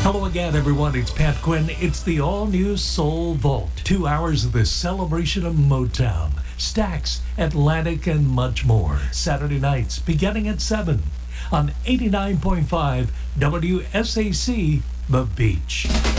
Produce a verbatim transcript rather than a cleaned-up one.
Hello again, everyone. It's Pat Quinn. It's the all-new Soul Vault. Two hours of the celebration of Motown, Stax, Atlantic, and much more. Saturday nights, beginning at seven on eighty-nine point five W S A C, The Beach.